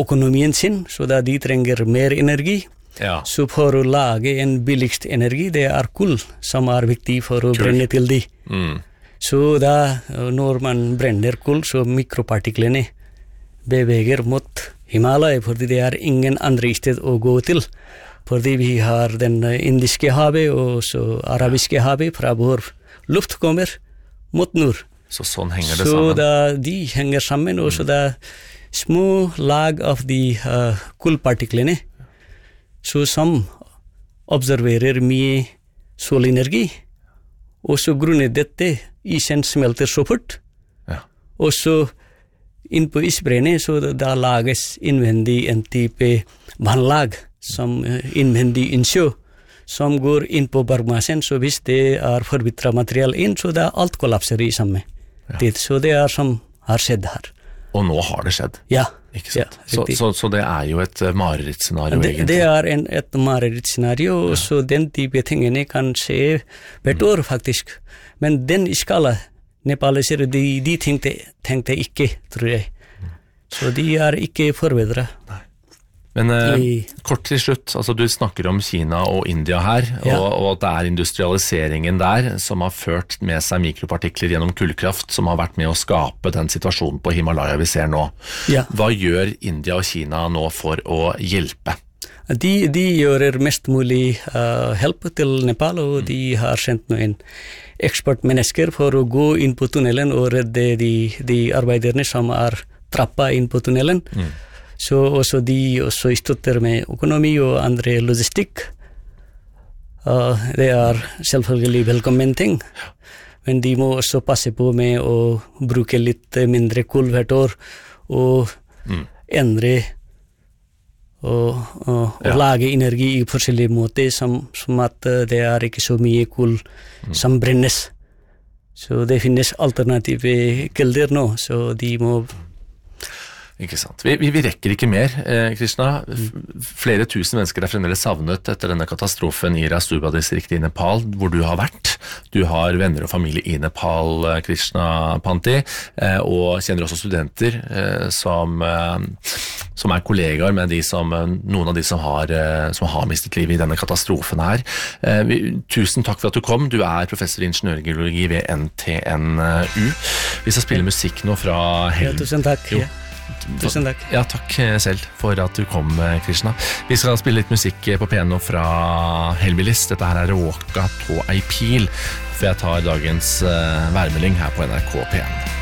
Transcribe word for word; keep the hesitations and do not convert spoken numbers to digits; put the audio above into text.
økonomien sin, så da de trenger mer energi. Ja. Så for å lage en billigst energi, det er kull som er viktig for å kull. Brenne til de. Mm. Så da, når man brenner kull, så mikropartiklene beveger mot Himalaya, fordi det er ingen andre sted å gå til. Fordi vi har den indiske havet og så arabiske havet fra vår luft kommer mot nord. Så sånn henger det så sammen? Så da de henger sammen, og så da små lag av de uh, kullpartiklene, så som observerer mye solenergi, og så grunnet dette isen smelter så fort, ja. Og så inn på isbrenet, så da lages innvendig en type vannlag, som innvendig innsjø, som går inn på bergmassen, så hvis det er forbitret materiale inn, så da alt kollapser i samme tid. Ja. Så det er som har skjedd her. Og nå har det skjedd? Ja. Ikke sant? Ja, så, så, så det er jo et marerittscenario det, egentlig? Det er en, et marerittscenario, ja. Så den type tingene kan skje hvert år faktisk. Men den skala nepaleser, de, de tenkte, tenkte ikke, tror jeg. Så de er ikke forbedret. Nei. Men eh, kort til slutt, altså du snakker om Kina og India her, ja. og, og at det er industrialiseringen der som har ført med seg mikropartikler gjennom kullkraft, som har vært med å skape den situasjonen på Himalaya vi ser nå. Ja. Hva gjør India og Kina nå for å hjelpe? De, de gjør mest mulig uh, hjelp til Nepal, og mm. de har sendt noen ekspertmennesker for å gå inn på tunnelen og redde de, de arbeiderne som er trappa inn på tunnelen. Mm. Så også de også støtter med økonomi og andre logistikk. Uh, det er selvfølgelig velkommen ting. Men de må også passe på med å bruke litt mindre kull hvert år og mm. endre og, og, og ja. Lage energi i forskjellige måter, som, som at det er ikke så mye kull mm. som brennes. Så det finnes alternative kilder nå, så de må... Ikke sant. Vi, vi, vi rekker ikke mer, eh, Krishna. Flere tusen mennesker er fremdeles savnet etter denne katastrofen i Rastuba-distriktet i Nepal, hvor du har vært. Du har venner og familie i Nepal, Krishna Panti, eh, og kjenner også studenter eh, som, eh, som er kollegaer med de som, noen av de som har, eh, som har mistet livet i denne katastrofen her. Eh, vi, tusen takk for at du kom. Du er professor i ingeniørgeologi ved N T N U. Vi skal spille musikk nå fra Hel... Ja, tusen takk. Jo. Ja. Tusen takk. Ja, takk selv for at du kom, Krishna. Vi skal spille litt musikk på piano fra Hellbillies. Dette her er Råka på ei pil, for jeg tar dagens værmelding her på N R K P en.